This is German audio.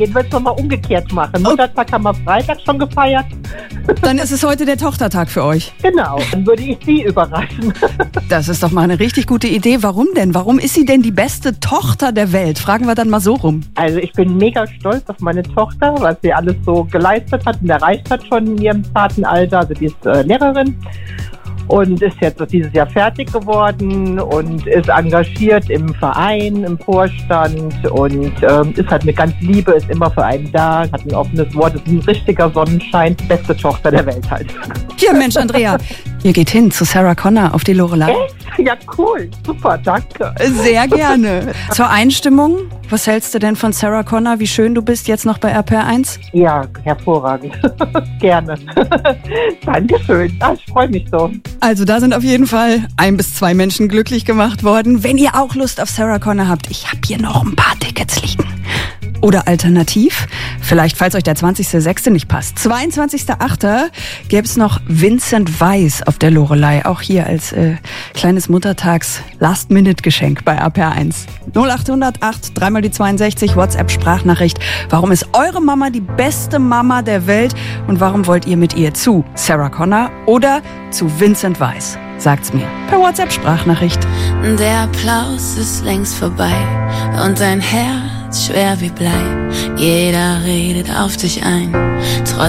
Jetzt wird es nochmal umgekehrt machen. Muttertag haben wir Freitag schon gefeiert. Dann ist es heute der Tochtertag für euch. Genau, dann würde ich sie überraschen. Das ist doch mal eine richtig gute Idee. Warum denn? Warum ist sie denn die beste Tochter der Welt? Fragen wir dann mal so rum. Also ich bin mega stolz auf meine Tochter, was sie alles so geleistet hat und erreicht hat schon in ihrem zarten Alter. Also die ist Lehrerin und ist jetzt dieses Jahr fertig geworden und ist engagiert im Verein, im Vorstand und ist halt eine ganz Liebe, ist immer für einen da, hat ein offenes Wort, ist ein richtiger Sonnenschein, beste Tochter der Welt halt. Ja, Mensch, Andrea, ihr geht hin zu Sarah Connor auf die Loreley. Echt? Ja, cool. Super, danke. Sehr gerne. Zur Einstimmung, was hältst du denn von Sarah Connor? Wie schön du bist jetzt noch bei RPR1? Ja, hervorragend. Gerne. Dankeschön. Ich freue mich so. Also da sind auf jeden Fall 1 bis 2 Menschen glücklich gemacht worden. Wenn ihr auch Lust auf Sarah Connor habt, ich habe hier noch ein paar Tickets liegen. Oder alternativ, vielleicht falls euch der 20.06. nicht passt, 22.08. gäbe es noch Vincent Weiss auf der Loreley, auch hier als kleines Muttertags-Last-Minute-Geschenk bei RPR1. 0800 8 3 mal die 62, WhatsApp-Sprachnachricht. Warum ist eure Mama die beste Mama der Welt und warum wollt ihr mit ihr zu Sarah Connor oder zu Vincent Weiss? Sagt's mir per WhatsApp-Sprachnachricht. Der Applaus ist längst vorbei und dein Herz schwer wie Blei. Jeder redet auf dich ein.